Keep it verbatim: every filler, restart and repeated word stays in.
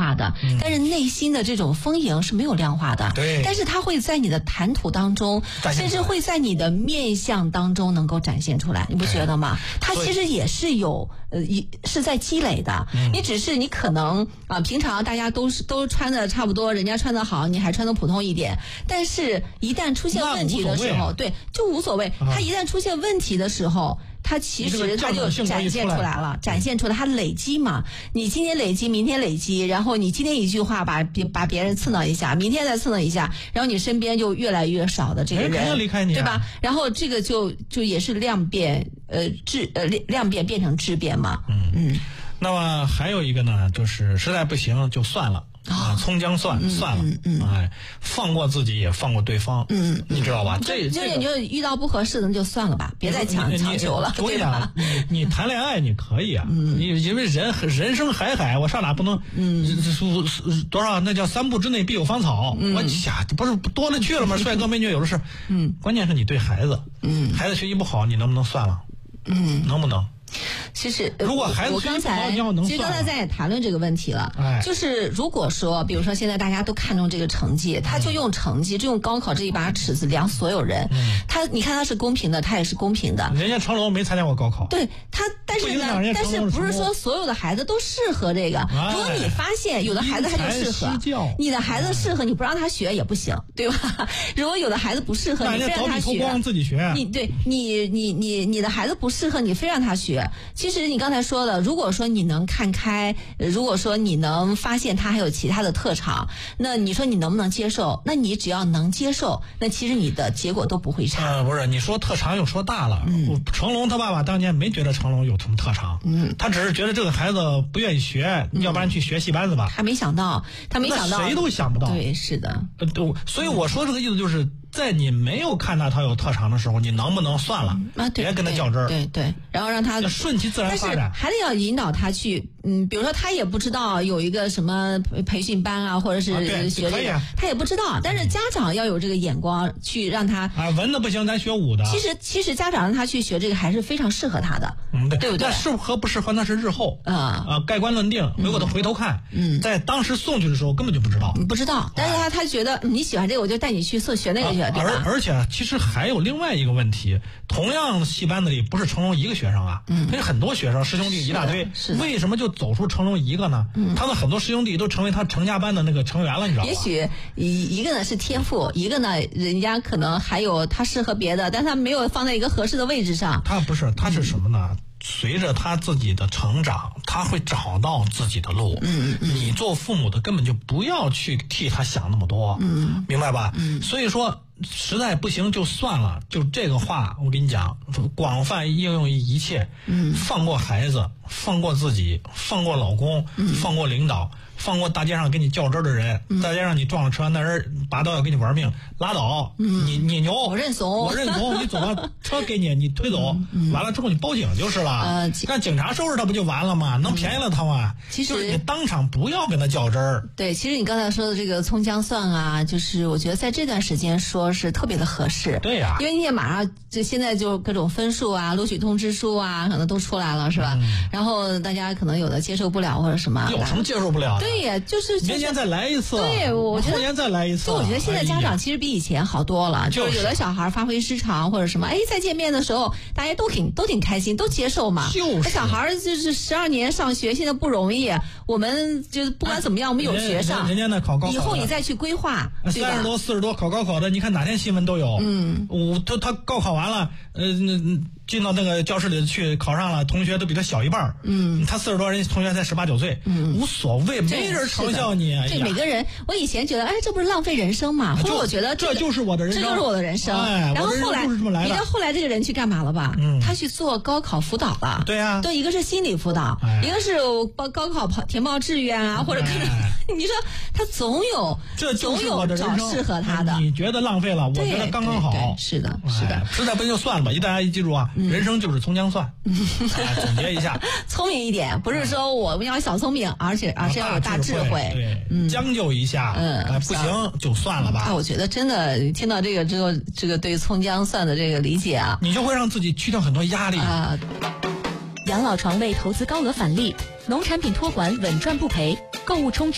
化的，嗯、但是内心的这种丰盈是没有量化的。 对， 但是它会在你的谈吐当中，甚至会在你的面相当中能够展现出来，你不觉得吗？它其实也是有呃一是在积累的。嗯、你只是你可能啊、呃，平常大家都是都穿的差不多，人家穿的好，你还穿的普通一点，但是一旦出现问题的时候， 啊、 对，就无所谓。它一旦出现问题的时候。它其实它就展现出来了，展现出来它累积嘛。你今天累积，明天累积，然后你今天一句话把别把别人刺挠一下，明天再刺挠一下，然后你身边就越来越少的这个人， 肯定离开你、啊， 对吧？然后这个就就也是量变呃质呃量变变成质变嘛。 嗯嗯。那么还有一个呢，就是实在不行就算了。啊，葱姜蒜、嗯、算了，嗯嗯、哎，放过自己也放过对方，嗯，你知道吧？这就是你就遇到不合适的那就算了吧，别再强强求了， 对吧？你你谈恋爱你可以啊，嗯、你因为人人生海海，我上哪不能？嗯，多少那叫三步之内必有芳草，嗯、我呀，不是多了去了吗？帅哥美女有的是，嗯，关键是你对孩子，嗯，孩子学习不好，你能不能算了？嗯，能不能？ 其实， 如果孩子我刚才其实刚才咱也谈论这个问题了，哎、就是如果说，比如说现在大家都看重这个成绩，他就用成绩，就用高考这一把尺子量所有人。嗯、他你看他是公平的，他也是公平的。 人家成龙没参加过高考， 对他，但是呢，但是不是说所有的孩子都适合这个？哎、如果你发现有的孩子他就适合，你的孩子适合，你不让他学也不行，对吧？如果有的孩子不适合，你非让他学， 自己学。 你对你你你你的孩子不适合，你非让他学。其实你刚才说的，如果说你能看开，如果说你能发现他还有其他的特长，那你说你能不能接受？那你只要能接受，那其实你的结果都不会差。 呃，不是，你说特长又说大了。嗯，成龙他爸爸当年没觉得成龙有什么特长，嗯，他只是觉得这个孩子不愿意学，嗯、要不然去学戏班子吧。 他没想到，他没想到， 谁都想不到。 对，是的。 呃，对，所以我说这个意思就是。在你没有看到他有特长的时候，你能不能算了？ 啊，对， 别跟他较真儿。 对 对, 对，然后让他顺其自然发展。 但是还得要引导他去，嗯，比如说他也不知道有一个什么培训班啊，或者是学这个， 啊、 他也不知道。但是家长要有这个眼光去让他啊，文的不行，咱学武的。 其实其实家长让他去学这个还是非常适合他的， 嗯，对， 对不对？ 那适合不适合那是日后啊啊盖棺论定，回过头回头看。嗯，在当时送去的时候根本就不知道， 不知道。但是他他觉得你喜欢这个，我就带你去送学那个去，对吧？ 而而且。其实还有另外一个问题，同样戏班子里不是成龙一个学生啊，嗯，他有很多学生，师兄弟一大堆， 是为什么就走出成龙一个呢？嗯，他的很多师兄弟都成为他成家班的那个成员了，你知道吗？ 也许一一个呢是天赋，一个呢人家可能还有他适合别的，但他没有放在一个合适的位置上。 他不是，他是什么呢？嗯，随着他自己的成长，他会找到自己的路。嗯嗯，你做父母的根本就不要去替他想那么多。嗯，明白吧？嗯，所以说实在不行就算了，就这个话我跟你讲，广泛应用于一切。嗯，放过孩子，放过自己，放过老公，嗯、放过领导，放过大街上跟你较真的人，嗯、大街上你撞了车，那人拔刀要跟你玩命，拉倒。嗯，你你牛， 我认怂， 我认怂，你走吧，车给你，你推走，嗯、完了之后你报警就是了。呃，让警察收拾他不就完了吗？能便宜了他吗？其实就是你当场不要跟他较真儿。 对，其实你刚才说的这个葱姜蒜啊，就是我觉得在这段时间说是特别的合适。 对呀、啊， 因为你也马上就现在就各种分数啊、录取通知书啊，可能都出来了，是吧？嗯、然后大家可能有的接受不了或者什么。 有什么接受不了的？ 对呀，就是、就是、 明年再来一次。 对，我觉得后年再来一次。 就我觉得现在家长其实比以前好多了，哎、就是有的小孩发挥失常或者什么，哎，再见面的时候大家都挺都挺开心，都接受嘛。 就是小孩就是十二年上学，现在不容易。我们就是不管怎么样，我们有学上。 人家那考高考， 以后你再去规划。 三十多、四十多考高考的，你看哪天新闻都有。嗯，我他他高考完了，呃，进到那个教室里去，考上了，同学都比他小一半。嗯，他四十多，人同学才十八九岁。嗯，无所谓，没人嘲笑你。 对，每个人，我以前觉得，哎，这不是浪费人生嘛？后来我觉得这就是我的人生， 这就是我的人生。 哎， 然后后来， 你知道后来这个人去干嘛了吧？嗯，他去做高考辅导了。 对啊， 对，一个是心理辅导， 哎、 一个是高高考跑填报志愿啊， 哎、 或者可能、哎、你说他总有这总有找适合他的。 你觉得浪费了，我觉得刚刚好。 对对对是的，是的。 哎、实在不行就算了吧，大家一记住啊，嗯、人生就是葱姜蒜。哎、总结一下， 聪明一点，不是说我们要小聪明，而且而是要有大智慧。 对，嗯，将就一下，嗯，哎、不行就算了吧。 啊，我觉得真的听到这个之后，这个对葱姜蒜的这个理解啊， 你就会让自己去掉很多压力啊。 养老床位投资高额返利，农产品托管稳赚不赔，购物充值。